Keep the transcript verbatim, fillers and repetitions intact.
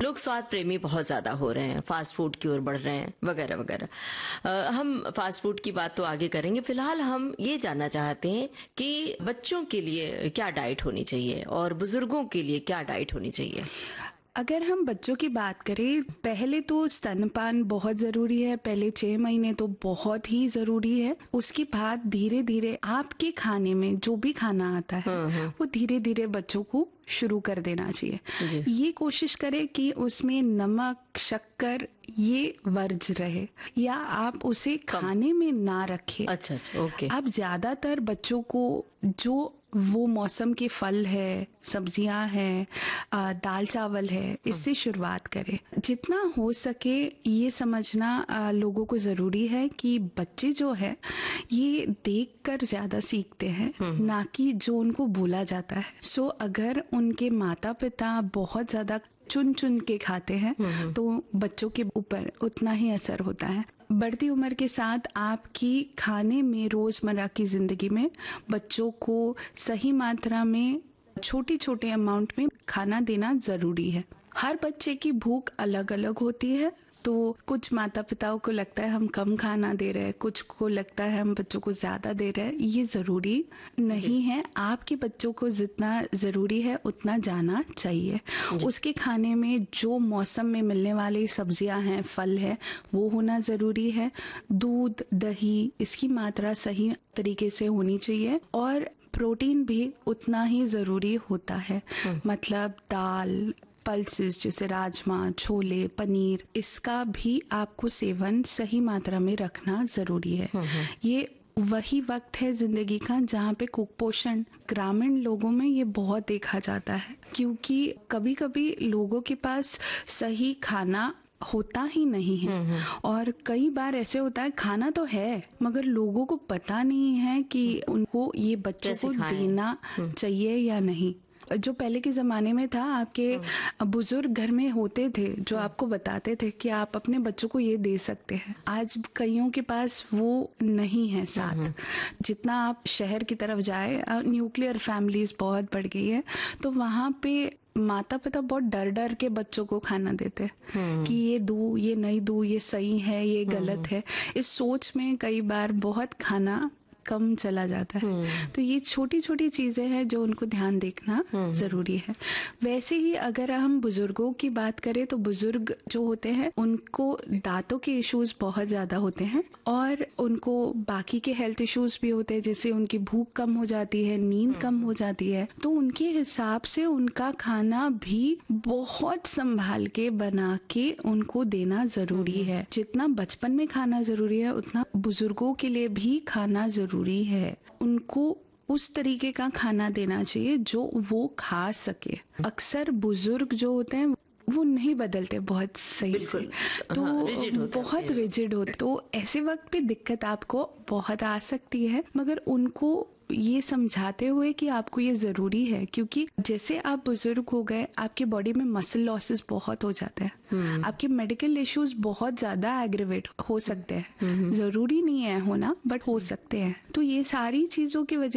लोग स्वाद प्रेमी बहुत ज्यादा हो रहे हैं, फास्ट फूड की ओर बढ़ रहे हैं वगैरह वगैरह। अ, हम फास्ट फूड की बात तो आगे करेंगे, फिलहाल हम ये जानना चाहते हैं कि बच्चों के लिए क्या डाइट होनी चाहिए और बुजुर्गों के लिए क्या डाइट होनी चाहिए। अगर हम बच्चों की बात करें, पहले तो स्तनपान बहुत ज़रूरी है, पहले छः महीने तो बहुत ही ज़रूरी है। उसके बाद धीरे धीरे आपके खाने में जो भी खाना आता है वो धीरे धीरे बच्चों को शुरू कर देना चाहिए। ये कोशिश करें कि उसमें नमक, शक्कर ये वर्ज रहे या आप उसे खाने में ना रखें। अच्छा अच्छा, ओके। आप ज्यादातर बच्चों को जो वो मौसम के फल है, सब्जियां हैं, दाल चावल है, इससे शुरुआत करें। जितना हो सके ये समझना आ, लोगों को जरूरी है कि बच्चे जो है ये देखकर ज्यादा सीखते हैं, ना कि जो उनको बोला जाता है। सो अगर उनके माता पिता बहुत ज्यादा चुन चुन के खाते हैं तो बच्चों के ऊपर उतना ही असर होता है। बढ़ती उम्र के साथ आपकी खाने में, रोजमर्रा की जिंदगी में बच्चों को सही मात्रा में छोटी छोटे अमाउंट में खाना देना जरूरी है। हर बच्चे की भूख अलग अलग होती है, तो कुछ माता पिताओं को लगता है हम कम खाना दे रहे हैं, कुछ को लगता है हम बच्चों को ज्यादा दे रहे हैं। ये जरूरी नहीं है। आपके बच्चों को जितना जरूरी है उतना जाना चाहिए। उसके खाने में जो मौसम में मिलने वाली सब्जियां हैं, फल है, वो होना जरूरी है। दूध, दही, इसकी मात्रा सही तरीके से होनी चाहिए और प्रोटीन भी उतना ही जरूरी होता है। मतलब दाल, पल्सेस जैसे राजमा, छोले, पनीर, इसका भी आपको सेवन सही मात्रा में रखना जरूरी है। ये वही वक्त है जिंदगी का जहाँ पे कुपोषण ग्रामीण लोगों में ये बहुत देखा जाता है, क्योंकि कभी कभी लोगों के पास सही खाना होता ही नहीं है। और कई बार ऐसे होता है खाना तो है मगर लोगों को पता नहीं है कि उनको ये बच्चों को देना चाहिए या नहीं। जो पहले के जमाने में था, आपके बुजुर्ग घर में होते थे जो आपको बताते थे कि आप अपने बच्चों को ये दे सकते हैं। आज कईयों के पास वो नहीं है साथ। जितना आप शहर की तरफ जाए, न्यूक्लियर फैमिलीज बहुत बढ़ गई है, तो वहाँ पे माता पिता बहुत डर डर के बच्चों को खाना देते हैं कि ये दूं, ये नहीं दूं, ये सही है, ये गलत है। इस सोच में कई बार बहुत खाना कम चला जाता है। तो ये छोटी छोटी चीजें हैं जो उनको ध्यान देखना जरूरी है। वैसे ही अगर हम बुजुर्गों की बात करें तो बुजुर्ग जो होते हैं उनको दांतों के इश्यूज बहुत ज्यादा होते हैं और उनको बाकी के हेल्थ इश्यूज भी होते हैं, जैसे उनकी भूख कम हो जाती है, नींद कम हो जाती है। तो उनके हिसाब से उनका खाना भी बहुत संभाल के बना के उनको देना जरूरी है। जितना बचपन में खाना जरूरी है उतना बुजुर्गों के लिए भी खाना जरूरी है। उनको उस तरीके का खाना देना चाहिए जो वो खा सके। अक्सर बुजुर्ग जो होते हैं वो नहीं बदलते बहुत सही से, तो हाँ, रिजिड होते बहुत रिजिड होते। तो ऐसे वक्त पे दिक्कत आपको बहुत आ सकती है, मगर उनको ये समझाते हुए कि आपको ये जरूरी है, क्योंकि जैसे आप बुजुर्ग हो गए आपकी बॉडी में मसल लॉसेस बहुत हो जाते हैं, आपके मेडिकल इश्यूज बहुत ज्यादा एग्रीवेट हो सकते हैं। जरूरी नहीं है होना, बट हो सकते हैं। तो ये सारी चीजों की वजह